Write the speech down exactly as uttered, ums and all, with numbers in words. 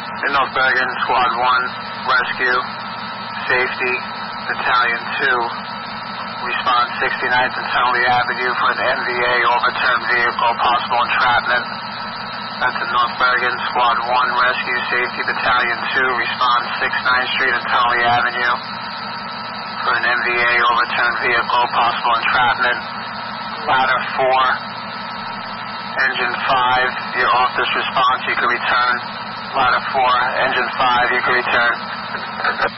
In North Bergen, Squad one, Rescue, Safety, Battalion two, respond sixty-ninth and Tennessee Avenue for an M V A overturned vehicle, possible entrapment. That's in North Bergen, Squad one, Rescue, Safety, Battalion two, respond sixty-ninth Street and Tennessee Avenue for an M V A overturned vehicle, possible entrapment. Ladder four, Engine five, you're off this response, you can return. Ladder four, Engine five, you can return.